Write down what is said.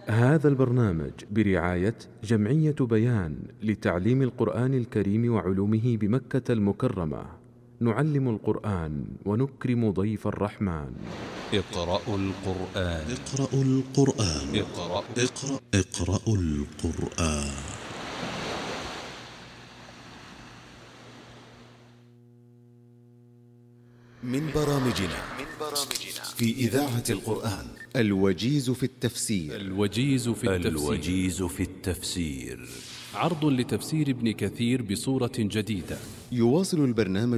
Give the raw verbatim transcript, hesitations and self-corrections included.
هذا البرنامج برعاية جمعية بيان لتعليم القرآن الكريم وعلومه بمكة المكرمة. نعلم القرآن ونكرم ضيف الرحمن. اقرأوا القرآن. اقرأوا القرآن. اقرأ اقرأ اقرأوا القرآن. من برامجنا في إذاعة القرآن الوجيز في التفسير. الوجيز في التفسير. الوجيز في التفسير. عرض لتفسير ابن كثير بصورة جديدة. يواصل البرنامج